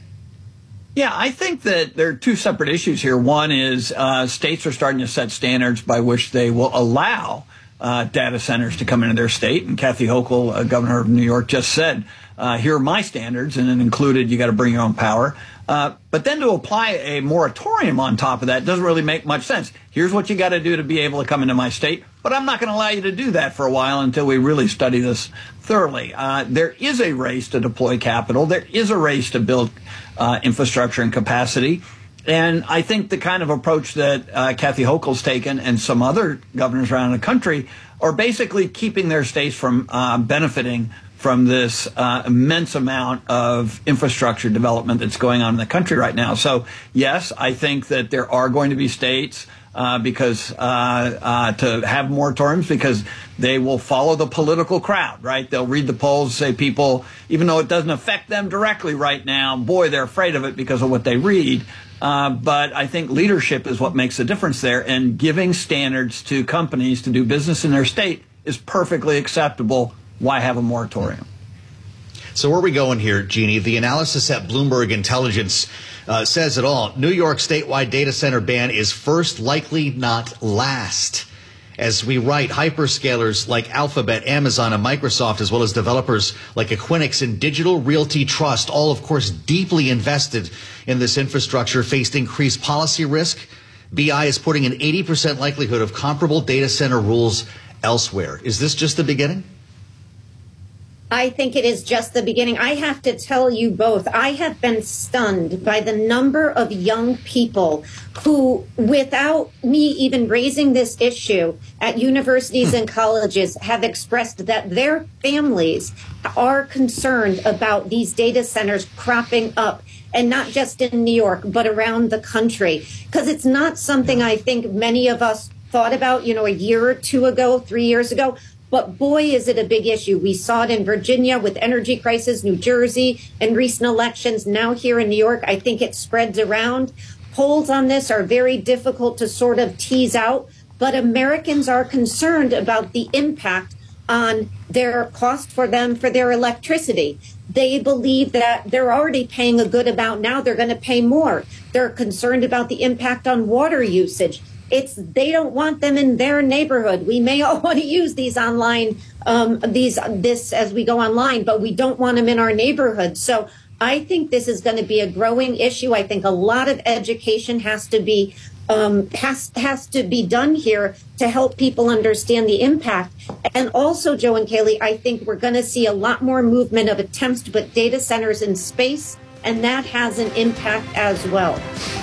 Yeah, I think that there are two separate issues here. One is uh, states are starting to set standards by which they will allow uh, data centers to come into their state. And Kathy Hochul, uh, governor of New York, just said, uh, here are my standards, and it included you got to bring your own power. Uh, but then to apply a moratorium on top of that doesn't really make much sense. Here's what you got to do to be able to come into my state, but I'm not going to allow you to do that for a while until we really study this thoroughly. Uh, there is a race to deploy capital. There is a race to build uh, infrastructure and capacity. And I think the kind of approach that uh, Kathy Hochul's taken and some other governors around the country are basically keeping their states from uh, benefiting from this uh, immense amount of infrastructure development that's going on in the country right now. So, yes, I think that there are going to be states uh, because uh, uh, to have moratoriums because they will follow the political crowd, right? They'll read the polls, say people, even though it doesn't affect them directly right now, boy, they're afraid of it because of what they read. Uh, but I think leadership is what makes the difference there, and giving standards to companies to do business in their state is perfectly acceptable. Why have a moratorium? So where are we going here, Jeannie? The analysis at Bloomberg Intelligence uh, says it all. New York statewide data center ban is first, likely not last. as we write, hyperscalers like Alphabet, Amazon, and Microsoft, as well as developers like Equinix and Digital Realty Trust, all, of course, deeply invested in this infrastructure, faced increased policy risk. B I is putting an eighty percent likelihood of comparable data center rules elsewhere. Is this just the beginning? I think it is just the beginning. I have to tell you both, I have been stunned by the number of young people who, without me even raising this issue at universities and colleges, have expressed that their families are concerned about these data centers cropping up, and not just in New York, but around the country. Because it's not something I think many of us thought about, you know, a year or two ago, three years ago. But boy, is it a big issue. We saw it in Virginia with energy crisis, New Jersey, and recent elections. Now here in New York, I think it spreads around. Polls on this are very difficult to sort of tease out, but Americans are concerned about the impact on their cost for them for their electricity. They believe that they're already paying a good amount. Now they're going to pay more. They're concerned about the impact on water usage. It's they don't want them in their neighborhood. We may all want to use these online, um, these this as we go online, but we don't want them in our neighborhood. So I think this is going to be a growing issue. I think a lot of education has to be um, has has to be done here to help people understand the impact. And also, Joe and Kaylee, I think we're going to see a lot more movement of attempts to put data centers in space, and that has an impact as well.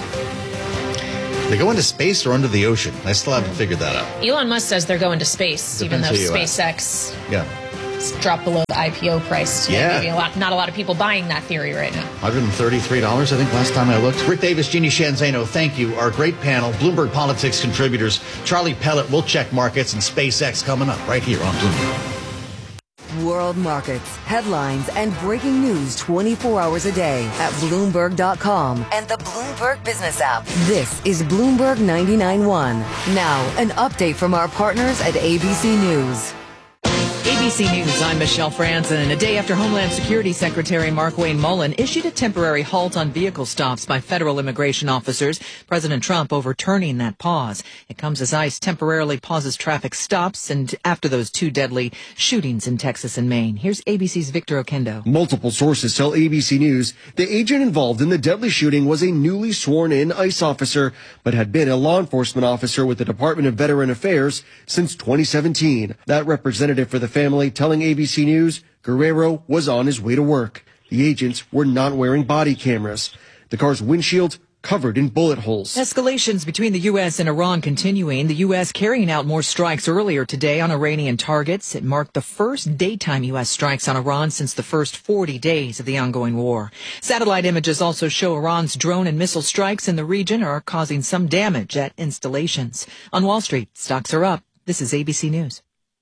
They go into space or under the ocean? I still haven't figured that out. Elon Musk says they're going to space, Depends even though who you ask. SpaceX Yeah. dropped below the I P O price. Yeah. Maybe a lot, not a lot of people buying that theory right now. one hundred thirty-three dollars, I think, last time I looked. Rick Davis, Jeannie Shanzano, thank you. Our great panel, Bloomberg Politics contributors, Charlie Pellet, will check markets, and SpaceX coming up right here on Bloomberg. World markets, headlines, and breaking news twenty-four hours a day at Bloomberg dot com and the Bloomberg Business app. This is Bloomberg ninety-nine point one. Now, an update from our partners at A B C News. A B C News, I'm Michelle Franzen. A day after Homeland Security Secretary Markwayne Mullin issued a temporary halt on vehicle stops by federal immigration officers, President Trump overturning that pause. It comes as ICE temporarily pauses traffic stops and after those two deadly shootings in Texas and Maine. Here's A B C's Victor Okendo. Multiple sources tell A B C News the agent involved in the deadly shooting was a newly sworn-in ICE officer, but had been a law enforcement officer with the Department of Veteran Affairs since twenty seventeen. That representative for the family telling A B C News Guerrero was on his way to work. The agents were not wearing body cameras. The car's windshield covered in bullet holes. Escalations between the U S and Iran continuing. The U S carrying out more strikes earlier today on Iranian targets. It marked the first daytime U S strikes on Iran since the first forty days of the ongoing war. Satellite images also show Iran's drone and missile strikes in the region are causing some damage at installations. On Wall Street, stocks are up. This is A B C News.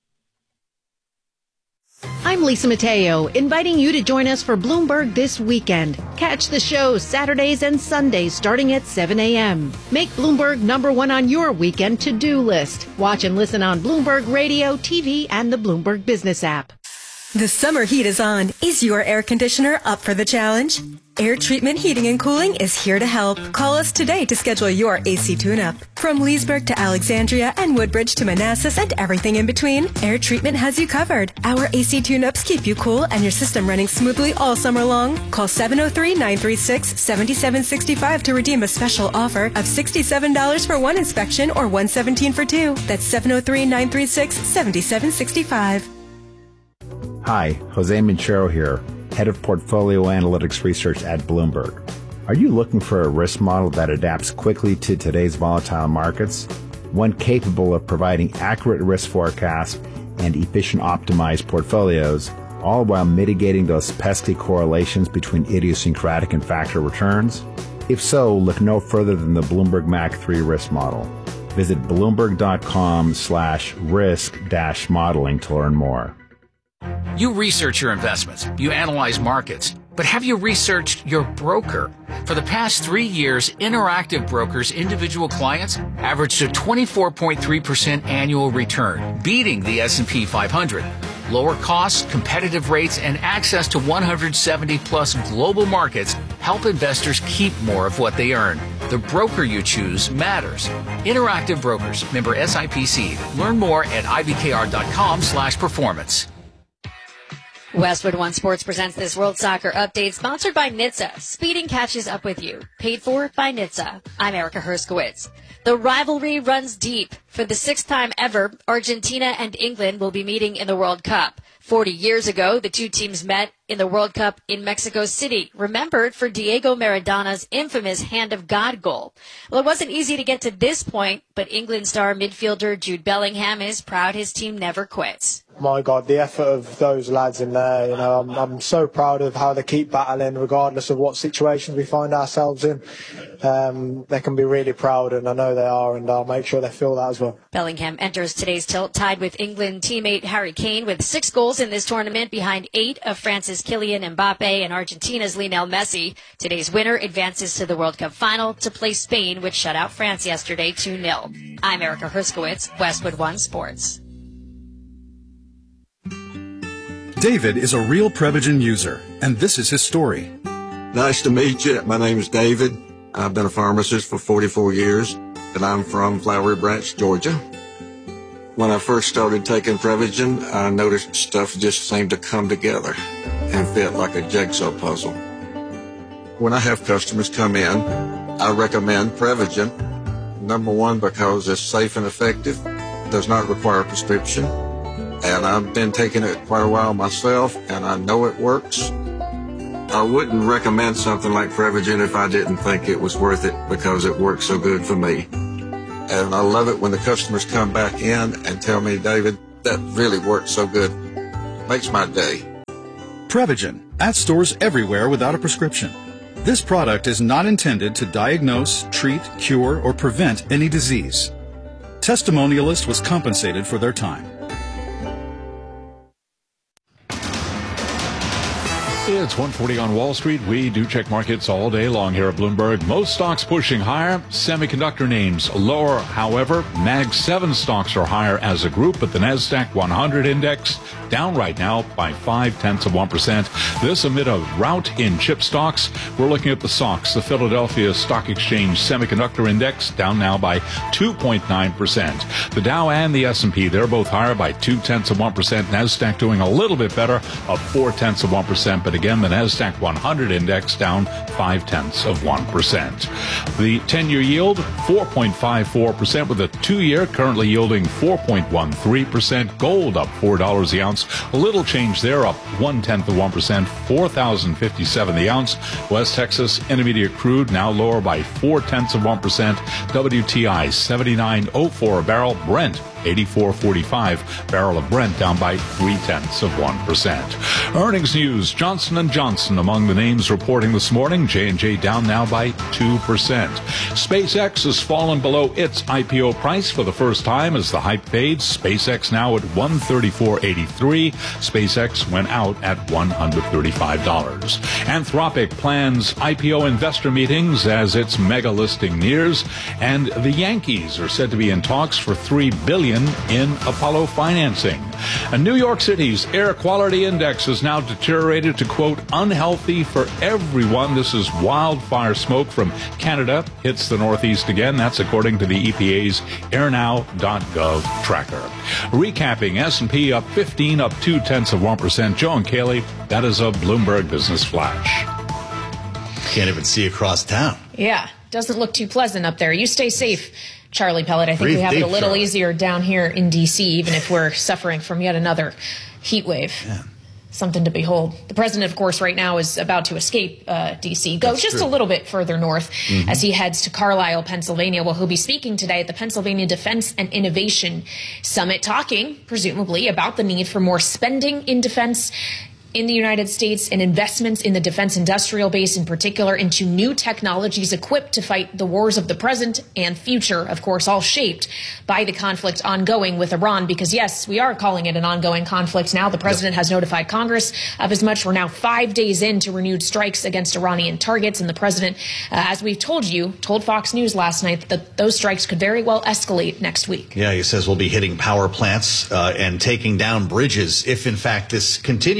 I'm Lisa Mateo, inviting you to join us for Bloomberg This Weekend. Catch the show Saturdays and Sundays starting at seven a.m. Make Bloomberg number one on your weekend to-do list. Watch and listen on Bloomberg Radio, T V, and the Bloomberg Business app. The summer heat is on. Is your air conditioner up for the challenge? Air Treatment Heating and Cooling is here to help. Call us today to schedule your A C tune-up. From Leesburg to Alexandria and Woodbridge to Manassas and everything in between, Air Treatment has you covered. Our A C tune-ups keep you cool and your system running smoothly all summer long. Call seven oh three, nine three six, seven seven six five to redeem a special offer of sixty-seven dollars for one inspection or one hundred seventeen dollars for two. That's seven oh three, nine three six, seven seven six five. Hi, Jose Minchero here, Head of Portfolio Analytics Research at Bloomberg. Are you looking for a risk model that adapts quickly to today's volatile markets? One capable of providing accurate risk forecasts and efficient optimized portfolios, all while mitigating those pesky correlations between idiosyncratic and factor returns? If so, look no further than the Bloomberg M A C three risk model. Visit Bloomberg.com slash risk dash modeling to learn more. You research your investments, you analyze markets, but have you researched your broker? For the past three years, Interactive Brokers individual clients averaged a twenty-four point three percent annual return, beating the S and P five hundred. Lower costs, competitive rates, and access to one hundred seventy plus global markets help investors keep more of what they earn. The broker you choose matters. Interactive Brokers, member S I P C. Learn more at I B K R dot com slash performance. Westwood One Sports presents this World Soccer Update, sponsored by N H T S A. Speeding catches up with you. Paid for by N H T S A. I'm Erica Herskowitz. The rivalry runs deep. For the sixth time ever, Argentina and England will be meeting in the World Cup. Forty years ago, the two teams met in the World Cup in Mexico City, remembered for Diego Maradona's infamous Hand of God goal. Well, it wasn't easy to get to this point, but England star midfielder Jude Bellingham is proud his team never quits. My God, the effort of those lads in there, you know, I'm, I'm so proud of how they keep battling regardless of what situations we find ourselves in. Um, they can be really proud, and I know they are, and I'll make sure they feel that as well. Bellingham enters today's tilt tied with England teammate Harry Kane with six goals in this tournament behind eight of France's Kylian Mbappe and Argentina's Lionel Messi. Today's winner advances to the World Cup final to play Spain, which shut out France yesterday two nil. I'm Erica Herskowitz, Westwood One Sports. David is a real Prevagen user, and this is his story. Nice to meet you. My name is David. I've been a pharmacist for forty-four years, and I'm from Flowery Branch, Georgia. When I first started taking Prevagen, I noticed stuff just seemed to come together and fit like a jigsaw puzzle. When I have customers come in, I recommend Prevagen. Number one, because it's safe and effective, does not require a prescription. And I've been taking it quite a while myself, and I know it works. I wouldn't recommend something like Prevagen if I didn't think it was worth it, because it works so good for me. And I love it when the customers come back in and tell me, David, that really works so good. It makes my day. Prevagen, at stores everywhere without a prescription. This product is not intended to diagnose, treat, cure, or prevent any disease. Testimonialist was compensated for their time. It's one forty on Wall Street. We do check markets all day long here at Bloomberg. Most stocks pushing higher. Semiconductor names lower. However, Mag seven stocks are higher as a group, but the NASDAQ one hundred index down right now by five tenths of one percent. This amid a rout in chip stocks. We're looking at the S O X, the Philadelphia Stock Exchange Semiconductor Index, down now by two point nine percent. The Dow and the S and P, they're both higher by two tenths of one percent. NASDAQ doing a little bit better, up four tenths of one percent. But again, the NASDAQ one hundred index down five tenths of one percent. The ten-year yield, four point five four percent, with a two-year currently yielding four point one three percent. Gold up four dollars the ounce. A little change there, up one-tenth of one percent, four thousand fifty-seven the ounce. West Texas Intermediate crude now lower by four-tenths of one percent. W T I seventy-nine oh four a barrel. Brent eighty-four forty-five. Barrel of Brent down by three-tenths of one percent. Earnings news. Johnson and Johnson among the names reporting this morning. J and J down now by two percent. SpaceX has fallen below its I P O price for the first time as the hype fades. SpaceX now at one thirty-four eighty-three. SpaceX went out at one hundred thirty-five dollars. Anthropic plans I P O investor meetings as its mega listing nears. And the Yankees are said to be in talks for three billion dollars in Apollo financing. And New York City's air quality index has now deteriorated to, quote, unhealthy for everyone. This is wildfire smoke from Canada hits the Northeast again. That's according to the E P A's air now dot gov tracker. Recapping, S and P up fifteen, up two-tenths of one percent. Joe and Kaylee, that is a Bloomberg Business Flash. Can't even see across town. Yeah, doesn't look too pleasant up there. You stay safe, Charlie Pellet. I think Breathe we have it a deep, little Charlie. easier down here in D C, even if we're suffering from yet another heat wave. Yeah. Something to behold. The president, of course, right now is about to escape uh, D C, go That's just true. a little bit further north Mm-hmm. as he heads to Carlisle, Pennsylvania. Well, he'll be speaking today at the Pennsylvania Defense and Innovation Summit, talking, presumably, about the need for more spending in defense in the United States and investments in the defense industrial base, in particular into new technologies equipped to fight the wars of the present and future, of course, all shaped by the conflict ongoing with Iran. Because, yes, we are calling it an ongoing conflict now. The president has notified Congress of as much. We're now five days into renewed strikes against Iranian targets. And the president, uh, as we've told you, told Fox News last night that those strikes could very well escalate next week. Yeah, he says we'll be hitting power plants uh, and taking down bridges if, in fact, this continues.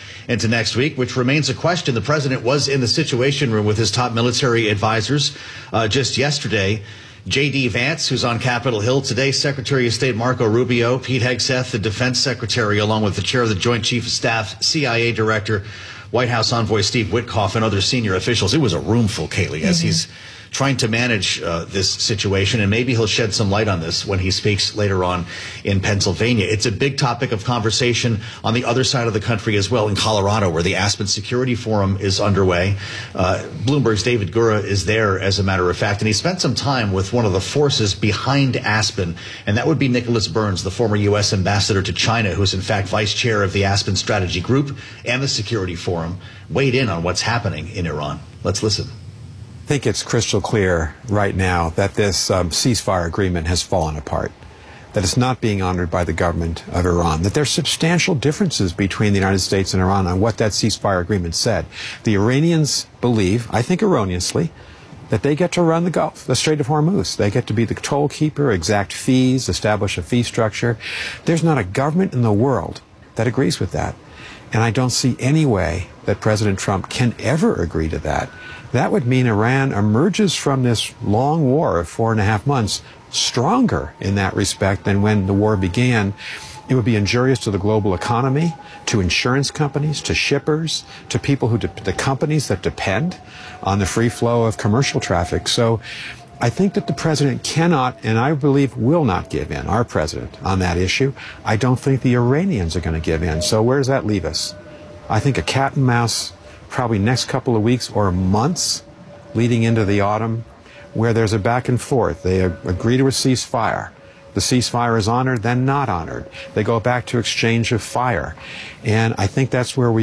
into next week, which remains a question. The president was in the Situation Room with his top military advisors uh, just yesterday. J D. Vance, who's on Capitol Hill today, Secretary of State Marco Rubio, Pete Hegseth, the Defense Secretary, along with the chair of the Joint Chief of Staff, C I A Director, White House Envoy Steve Witkoff, and other senior officials. It was a room full, Kaylee, as mm-hmm. he's trying to manage uh, this situation, and maybe he'll shed some light on this when he speaks later on in Pennsylvania. It's a big topic of conversation on the other side of the country as well, in Colorado, where the Aspen Security Forum is underway. Uh, Bloomberg's David Gura is there, as a matter of fact, and he spent some time with one of the forces behind Aspen, and that would be Nicholas Burns, the former U S ambassador to China, who's in fact vice chair of the Aspen Strategy Group and the Security Forum, weighed in on what's happening in Iran. Let's listen. I think it's crystal clear right now that this um, ceasefire agreement has fallen apart, that it's not being honored by the government of Iran, that there's substantial differences between the United States and Iran on what that ceasefire agreement said. The Iranians believe, I think erroneously, that they get to run the Gulf, the Strait of Hormuz. They get to be the toll keeper, exact fees, establish a fee structure. There's not a government in the world that agrees with that. And I don't see any way that President Trump can ever agree to that. That would mean Iran emerges from this long war of four and a half months stronger in that respect than when the war began. It would be injurious to the global economy, to insurance companies, to shippers, to people who, de- the companies that depend on the free flow of commercial traffic. So I think that the president cannot, and I believe will not give in, our president, on that issue. I don't think the Iranians are going to give in. So where does that leave us? I think a cat and mouse, probably next couple of weeks or months leading into the autumn, where there's a back and forth. They agree to a ceasefire. The ceasefire is honored, then not honored. They go back to exchange of fire. And I think that's where we